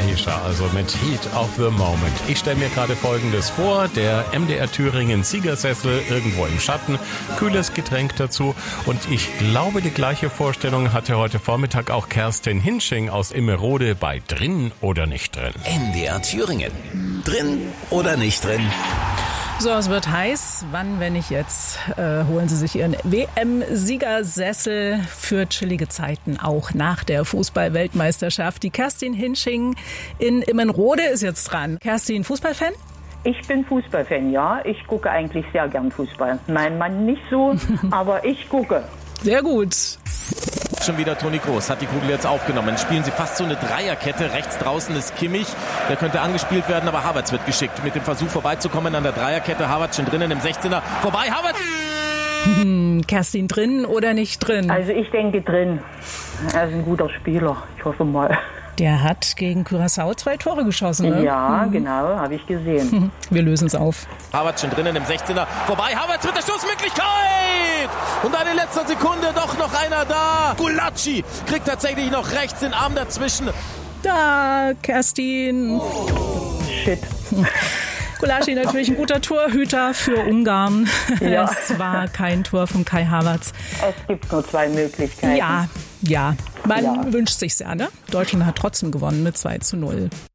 Mischa, also mit Heat of the Moment. Ich stelle mir gerade Folgendes vor, der MDR Thüringen Siegersessel irgendwo im Schatten, kühles Getränk dazu und ich glaube, die gleiche Vorstellung hatte heute Vormittag auch Kerstin Hinsching aus Immerode bei Drin oder nicht drin. MDR Thüringen. Drin oder nicht drin? So, es wird heiß. Wann, wenn nicht jetzt, holen Sie sich Ihren WM-Siegersessel für chillige Zeiten, auch nach der Fußball-Weltmeisterschaft. Die Kerstin Hinsching in Immenrode ist jetzt dran. Kerstin, Fußballfan? Ich bin Fußballfan, ja. Ich gucke eigentlich sehr gern Fußball. Mein Mann nicht so, aber ich gucke. Sehr gut. Schon wieder Toni Kroos hat die Kugel jetzt aufgenommen. Spielen sie fast so eine Dreierkette. Rechts draußen ist Kimmich. Der könnte angespielt werden, aber Havertz wird geschickt. Mit dem Versuch vorbeizukommen an der Dreierkette. Havertz schon drinnen im 16er. Vorbei, Havertz! Kerstin, drin oder nicht drin? Also ich denke drin. Er ist ein guter Spieler. Ich hoffe mal. Der hat gegen Curaçao 2 Tore geschossen, ne? Ja, genau. Habe ich gesehen. Wir lösen es auf. Havertz schon drinnen im 16er. Vorbei, Havertz mit der Schussmöglichkeit! Und dann in letzter Sekunde doch noch einer da. Gulácsi kriegt tatsächlich noch rechts den Arm dazwischen. Da, Kerstin. Shit. Gulácsi natürlich ein guter Torhüter für Ungarn. Ja. Es war kein Tor von Kai Havertz. Es gibt nur 2 Möglichkeiten. Ja. Man Ja. wünscht sich's ja, ne? Deutschland hat trotzdem gewonnen mit 2:0.